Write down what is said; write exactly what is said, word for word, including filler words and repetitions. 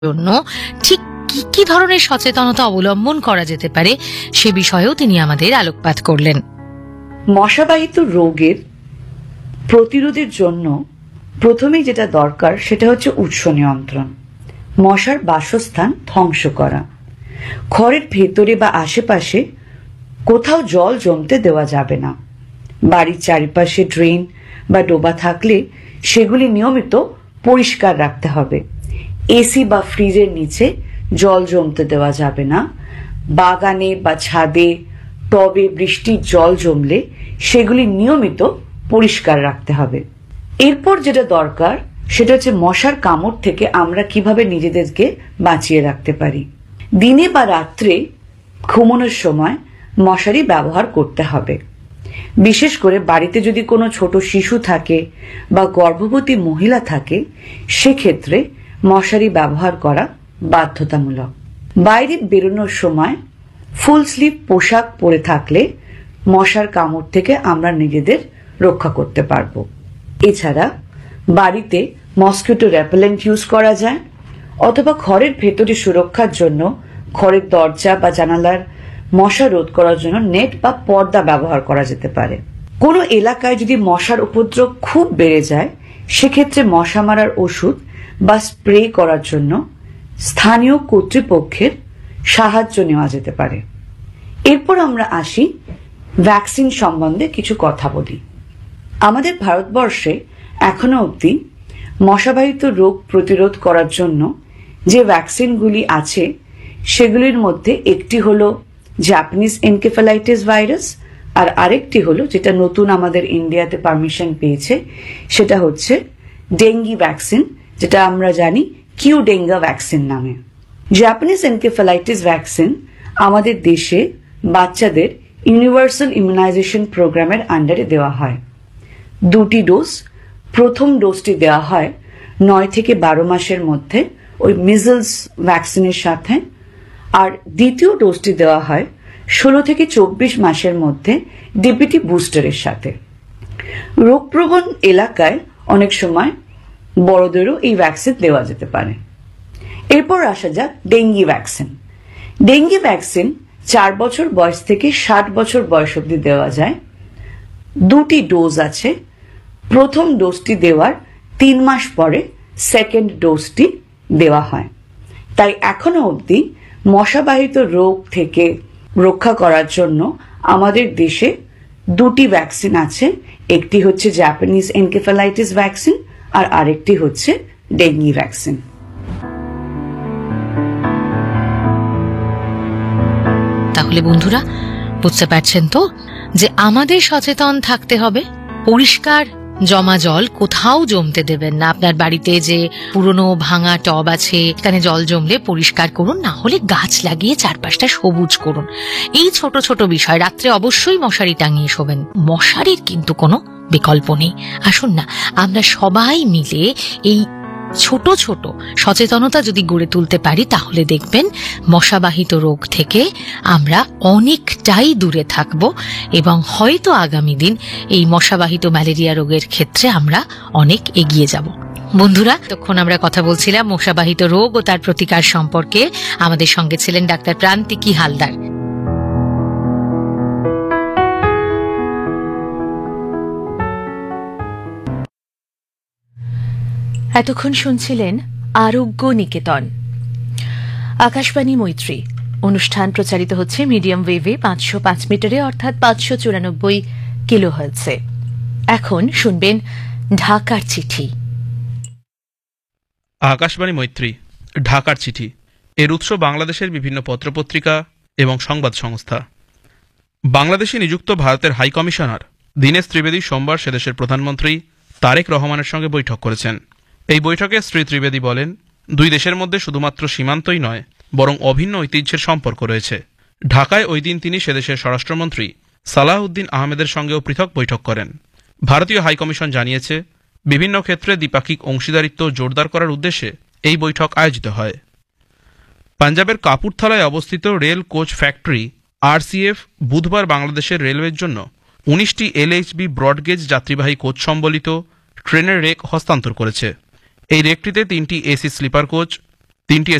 জন্য ঠিক কি কি ধরনের সচেতনতা অবলম্বন করা যেতে পারে সে বিষয়েও তিনি আমাদের আলোকপাত করলেন। মশাবাহিত রোগের প্রতিরোধের জন্য প্রথমেই যেটা দরকার সেটা হচ্ছে উৎস নিয়ন্ত্রণ, মশার বাসস্থান ধ্বংস করা। ঘরের ভেতরে বা আশেপাশে কোথাও জল জমতে দেওয়া যাবে না। বাড়ির চারিপাশে ড্রেন বা ডোবা থাকলে সেগুলি নিয়মিত পরিষ্কার রাখতে হবে। এসি বা ফ্রিজের নিচে জল জমতে দেওয়া যাবে না। বাগানে বা ছাদে টবে বৃষ্টির জল জমলে সেগুলি নিয়মিত পরিষ্কার রাখতে হবে। এরপর যেটা দরকার সেটা হচ্ছে মশার কামড় থেকে আমরা কিভাবে নিজেদেরকে বাঁচিয়ে রাখতে পারি। দিনে বা রাত্রে ঘুমানোর সময় মশারি ব্যবহার করতে হবে। বিশেষ করে বাড়িতে যদি কোনো ছোট শিশু থাকে বা গর্ভবতী মহিলা থাকে সেক্ষেত্রে মশারি ব্যবহার করা বাধ্যতামূলক। বাইরে বেরোনোর সময় ফুল স্লিভ পোশাক পরে থাকলে মশার কামড় থেকে আমরা নিজেদের রক্ষা করতে পারবো। এছাড়া বাড়িতে মসকিউটো রেপেলেন্ট ইউজ করা যায়, অথবা ঘরের ভেতরে সুরক্ষার জন্য ঘরের দরজা বা জানালার মশা রোধ করার জন্য নেট বা পর্দা ব্যবহার করা যেতে পারে। কোনো এলাকায় যদি মশার উপদ্রব খুব বেড়ে যায় সেক্ষেত্রে মশা মারার ওষুধ বা স্প্রে করার জন্য স্থানীয় কর্তৃপক্ষের সাহায্য নেওয়া যেতে পারে। এরপর আমরা আসি ভ্যাকসিন সম্বন্ধে কিছু কথা বলি। আমাদের ভারতবর্ষে এখনো অবধি মশাবাহিত রোগ প্রতিরোধ করার জন্য যে ভ্যাকসিনগুলি আছে সেগুলির মধ্যে একটি হলো জাপানিজ এনকেফেলাইটিস ভাইরাস, আর আরেকটি হলো যেটা নতুন আমাদের ইন্ডিয়াতে পারমিশন পেয়েছে সেটা হচ্ছে ডেঙ্গি ভ্যাকসিন, যেটা আমরা জানি কিউ ডেঙ্গা ভ্যাকসিন নামে। জাপানিজ এনকেফেলাইটিস ভ্যাকসিন আমাদের দেশে বাচ্চাদের ইউনিভার্সাল ইমিউনাইজেশন প্রোগ্রামের আন্ডারে দেওয়া হয়। দুটি ডোজ, প্রথম ডোজটি দেওয়া হয় নয় থেকে বারো মাসের মধ্যে ওই মিজলস ভ্যাকসিনের সাথে, আর দ্বিতীয় ডোজটি দেওয়া হয় ষোলো থেকে চব্বিশ মাসের মধ্যে ডিপিটি বুস্টারের সাথে। রোগপ্রবণ এলাকায় অনেক সময় বড়দেরও এই ভ্যাকসিন দেওয়া যেতে পারে। এরপর আসা যাক ডেঙ্গি ভ্যাকসিন। ডেঙ্গি ভ্যাকসিন চার বছর বয়স থেকে ষাট বছর বয়স অবধি দেওয়া যায়। দুটি ডোজ আছে। প্রথম ডোজটি দেওয়ার তিন মাস পরে সেকেন্ড ডোজটি দেওয়া হয়। তাই এখনো অবধি মশাবাহিত রোগ থেকে রক্ষা করার জন্য আমাদের দেশে দুটি ভ্যাকসিন আছে। একটি হচ্ছে জাপানিজ এনকেফেলাইটিস ভ্যাকসিন আর আরেকটি হচ্ছে ডেঙ্গি ভ্যাকসিন। তাহলে বন্ধুরা বুঝতে পারছেন তো যে আমাদের সচেতন থাকতে হবে। পরিষ্কার জমা জল কোথাও জমতে দেবেন না। আপনার বাড়িতে যে পুরনো ভাঙা টব আছে এখানে জল জমলে পরিষ্কার করুন, না হলে গাছ লাগিয়ে চারপাশটা সবুজ করুন। এই ছোট ছোট বিষয়। রাত্রে অবশ্যই মশারি টাঙিয়ে শোবেন। মশারির কিন্তু কোনো বিকল্প নেই। আসুন না আমরা সবাই মিলে এই ছোট ছোট সচেতনতা যদি গড়ে তুলতে পারি তাহলে দেখবেন মশাবাহিত রোগ থেকে আমরা অনেকটাই দূরে থাকব এবং হয়তো আগামী দিন এই মশাবাহিত ম্যালেরিয়া রোগের ক্ষেত্রে আমরা অনেক এগিয়ে যাব। বন্ধুরা, তখন আমরা কথা বলছিলাম মশাবাহিত রোগ ও তার প্রতিকার সম্পর্কে। আমাদের সঙ্গে ছিলেন ডাক্তার প্রান্তিকী হালদার। এতক্ষণ শুনছিলেন আরোগ্য নিকেতন। আকাশবাণী মৈত্রী অনুষ্ঠান প্রচারিত হচ্ছে মিডিয়াম ওয়েভে পাঁচশো পাঁচ মিটারে অর্থাৎ পাঁচশো চুরানব্বই কিলো হার্টজে। এখন শুনবেন ঢাকার চিঠি। আকাশবাণী মৈত্রী ঢাকার চিঠি এর উৎস বাংলাদেশের বিভিন্ন পত্রপত্রিকা এবং সংবাদ সংস্থা। বাংলাদেশে নিযুক্ত ভারতের হাই কমিশনার দীনেশ ত্রিবেদী সোমবার সেদেশের প্রধানমন্ত্রী তারেক রহমানের সঙ্গে বৈঠক করেছেন। এই বৈঠকে শ্রী ত্রিবেদী বলেন, দুই দেশের মধ্যে শুধুমাত্র সীমান্তই নয় বরং অভিন্ন ঐতিহ্যের সম্পর্ক রয়েছে। ঢাকায় ওই দিন তিনি সেদেশের স্বরাষ্ট্রমন্ত্রী সালাহউদ্দিন আহমেদের সঙ্গেও পৃথক বৈঠক করেন। ভারতীয় হাইকমিশন জানিয়েছে, বিভিন্ন ক্ষেত্রে দ্বিপাক্ষিক অংশীদারিত্ব জোরদার করার উদ্দেশ্যে এই বৈঠক আয়োজিত হয়। পাঞ্জাবের কাপুরথালায় অবস্থিত রেল কোচ ফ্যাক্টরি আরসিএফ বুধবার বাংলাদেশের রেলওয়ের জন্য উনিশটি এলএইচবি ব্রডগেজ যাত্রীবাহী কোচ সম্বলিত ট্রেনের রেক হস্তান্তর করেছে। এই রেকটিতে তিনটি এসি স্লিপার কোচ, তিনটি